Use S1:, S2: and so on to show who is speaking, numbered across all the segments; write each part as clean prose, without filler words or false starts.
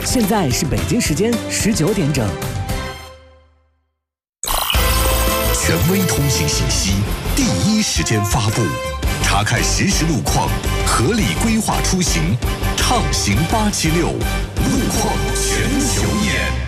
S1: 现在是北京时间19点整。
S2: 权威通信信息，第一时间发布，查看实时路况，合理规划出行，畅行876，路况全球眼。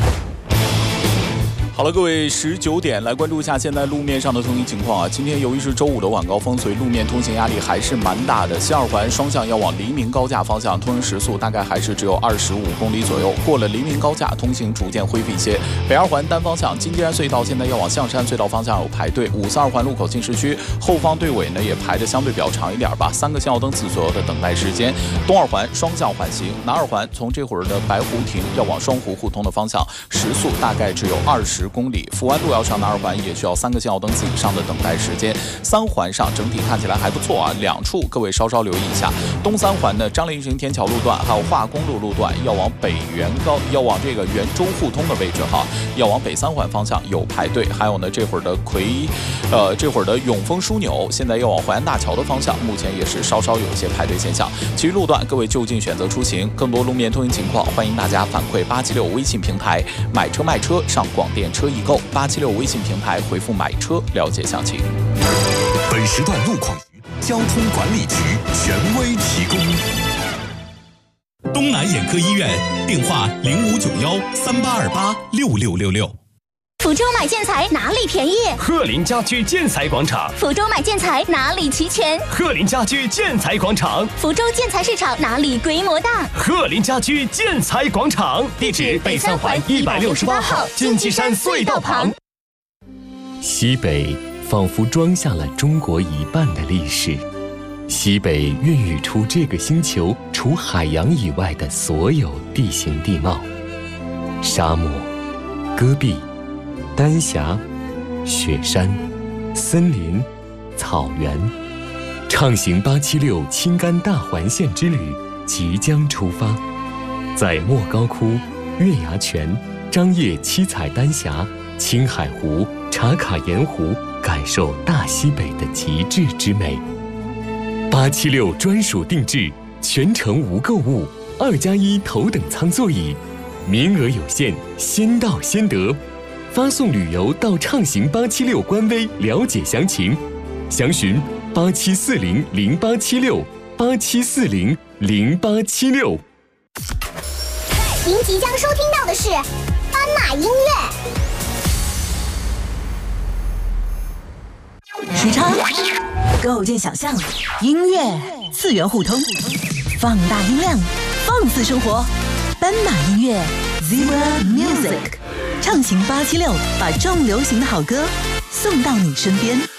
S3: 好了，各位19点来关注一下现在路面上的通行情况啊。今天由于是周五的晚高峰，所以路面通行压力还是蛮大的。西二环双向要往黎明高架方向，通行时速大概还是只有25公里左右。过了黎明高架，通行逐渐恢复一些。北二环单方向金鸡山隧道现在要往象山隧道方向有排队。542环路口进市区后方队尾呢也排的相对比较长一点吧，3个信号灯次左右的等待时间。东二环双向缓行，南二环从这会儿的白湖亭要往双湖互通的方向，时速大概只有20公里。福湾路要上南二环也需要3个信号灯次以上的等待时间。3环上整体看起来还不错啊，2处各位稍稍留意一下。东3环的张林行天桥路段还有化公路路段要往要往这个圆州互通的位置哈，要往北3环方向有排队。还有呢，这会儿的永丰枢纽现在要往淮安大桥的方向，目前也是稍稍有一些排队现象。其余路段各位就近选择出行。更多路面通行情况，欢迎大家反馈876微信平台，买车卖车上广电车易购，876微信平台回复买车了解详情。
S2: 本时段路况局交通管理局权威提供。
S4: 东南眼科医院电话059138286666。
S5: 福州买建材哪里便宜？
S6: 鹤林家居建材广场。
S5: 福州买建材哪里齐全？
S6: 鹤林家居建材广场。
S5: 福州建材市场哪里规模大？
S6: 鹤林家居建材广场。地址北3环168号金鸡山隧道旁。
S7: 西北仿佛装下了中国一半的历史，西北孕育出这个星球除海洋以外的所有地形地貌：沙漠、戈壁、丹霞、雪山、森林、草原。畅行876青甘大环线之旅即将出发，在莫高窟、月牙泉、张掖七彩丹霞、青海湖、茶卡盐湖，感受大西北的极致之美。876专属定制，全程无购物，2+1头等舱座椅，名额有限，先到先得。发送旅游到畅行876官微了解详情，详询87400876，87400876。
S5: 您即将收听到的是斑马音乐。
S8: 时差构建想象，音乐次元互通，放大音量，放肆生活。斑马音乐 Zebra Music， 畅行876，把重流行的好歌送到你身边。